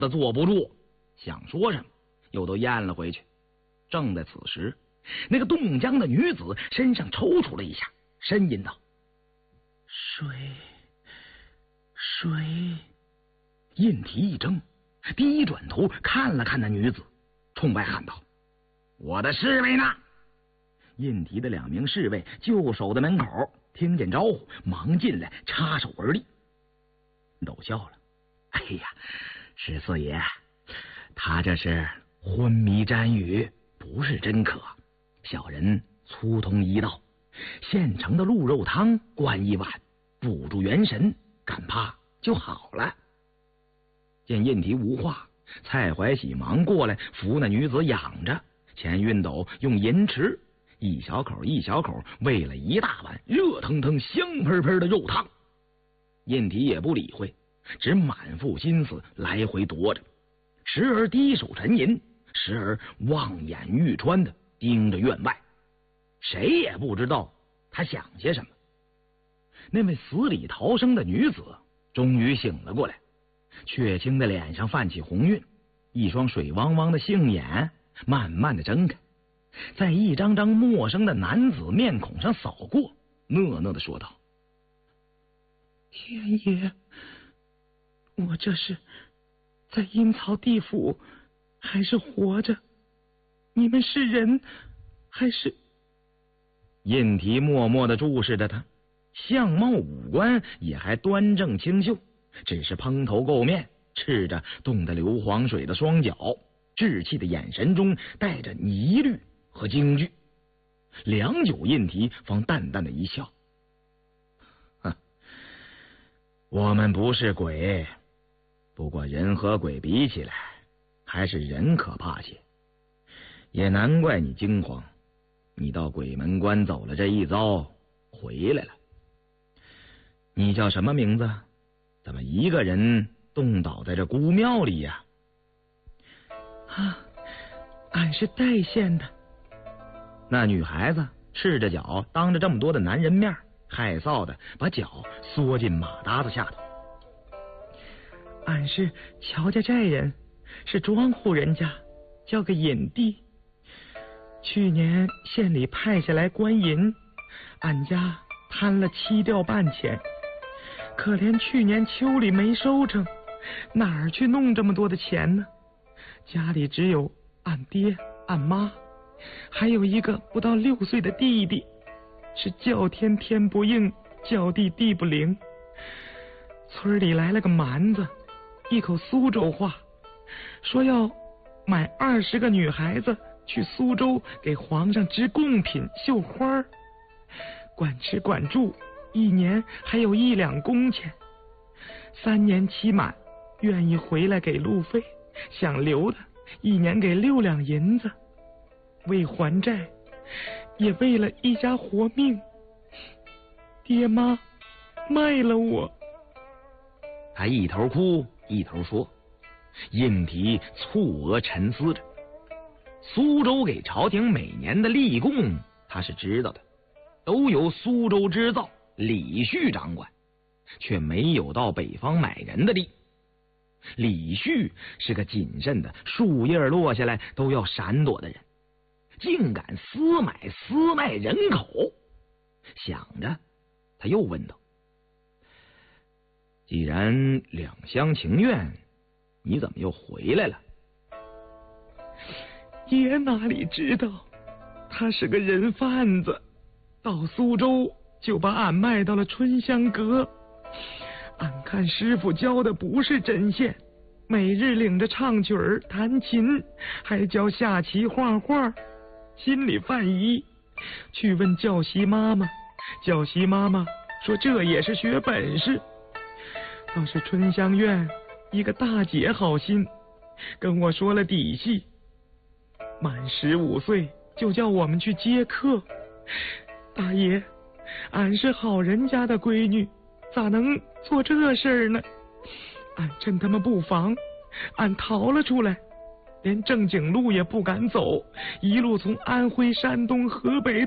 的坐不住，想说什么又都咽了回去。正在此时，那个冻僵的女子身上抽搐了一下，呻吟道：“水。”印提一怔，低转头看了看那女子，冲外喊道：“我的侍卫呢？”印提的2名侍卫就守在门口，听见招呼，忙进来插手而立。都笑了：“哎呀，十四爷，他这是昏迷沾雨，不是真渴。小人粗通医道，现成的鹿肉汤灌1碗，补助元神，赶怕就好了。”见印提无话，蔡怀喜忙过来扶那女子仰着，前熨斗用银匙一小口一小口喂了1大碗热腾腾香喷喷的肉汤。印提也不理会，只满腹心思来回踱着，时而低手沉吟，时而望眼欲穿的盯着院外，谁也不知道他想些什么。那位死里逃生的女子终于醒了过来，雀青的脸上泛起红晕，一双水汪汪的杏眼慢慢的睁开，在一张张陌生的男子面孔上扫过，讷讷的说道：“ 天爷，我这是在阴曹地府还是活着？你们是人还是？” 印提默默的注视着他，相貌五官也还端正清秀，只是蓬头垢面，赤着冻得流黄水的双脚，稚气的眼神中带着疑虑和惊惧。良久，印提方淡淡的一笑：“我们不是鬼，不过人和鬼比起来，还是人可怕些。也难怪你惊慌，你到鬼门关走了这一遭，回来了。你叫什么名字？怎么一个人冻倒在这孤庙里呀？”“ 俺是代县的。” 那女孩子赤着脚，当着这么多的男人面，害臊的把脚缩进马搭子下头。 “俺是乔家寨人，是庄户人家，叫个尹地。去年县里派下来官银，俺家贪了7吊半钱，可怜去年秋里没收成，哪儿去弄这么多的钱呢？家里只有俺爹俺妈，还有一个不到6岁的弟弟，是叫天天不应，叫地地不灵。村里来了个蛮子，一口苏州话，说要买20个女孩子去苏州给皇上织贡品绣花，管吃管住，1年还有1两工钱，3年期满，愿意回来给路费，想留的1年给6两银子。为还债，也为了一家活命，爹妈卖了我。” 他一头哭一头说，印提蹙额沉思着。苏州给朝廷每年的例贡他是知道的，都由苏州织造李旭掌管，却没有到北方买人的地。李旭是个谨慎的，树叶落下来都要闪躲的人，竟敢私卖人口。想着，他又问道：“既然两厢情愿，你怎么又回来了？”“ 爷哪里知道，他是个人贩子，到苏州就把俺卖到了春香阁。俺看师傅教的不是针线，每日领着唱曲儿弹琴，还教下棋画画，心里犯疑，去问教习妈妈，教习妈妈说这也是学本事。倒是春香院一个大姐好心，跟我说了底细，满15岁就叫我们去接客。大爷，俺是好人家的闺女，咋能做这事儿呢？俺趁他们不防，俺逃了出来，连正经路也不敢走，一路从安徽、山东、河北